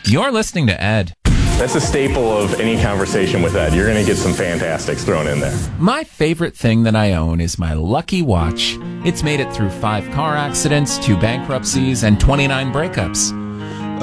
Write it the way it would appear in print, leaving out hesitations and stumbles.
You're listening to Ed. That's a staple of any conversation with Ed. You're going to get some fantastics thrown in there. My favorite thing that I own is my Lucky Watch. It's made it through 5 car accidents, 2 bankruptcies, and 29 breakups.